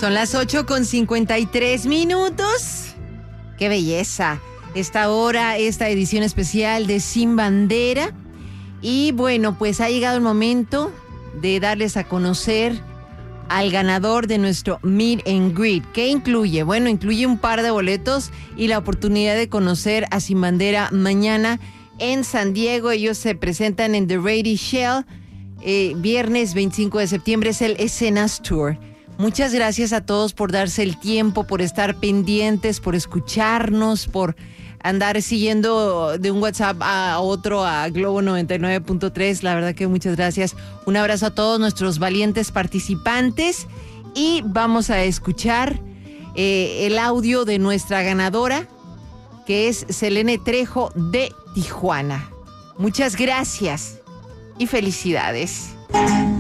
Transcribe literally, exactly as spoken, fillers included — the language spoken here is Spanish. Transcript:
Son las ocho con cincuenta y tres minutos. ¡Qué belleza! Esta hora, esta edición especial de Sin Bandera. Y bueno, pues ha llegado el momento de darles a conocer al ganador de nuestro Meet and Greet. ¿Qué incluye? Bueno, incluye un par de boletos y la oportunidad de conocer a Sin Bandera mañana en San Diego. Ellos se presentan en The Ready Shell. Eh, viernes veinticinco de septiembre es el Escenas Tour. Muchas gracias a todos por darse el tiempo, por estar pendientes, por escucharnos, por andar siguiendo de un WhatsApp a otro a Globo noventa y nueve punto tres. La verdad que muchas gracias. Un abrazo a todos nuestros valientes participantes y vamos a escuchar eh, el audio de nuestra ganadora, que es Selene Trejo de Tijuana. Muchas gracias y felicidades.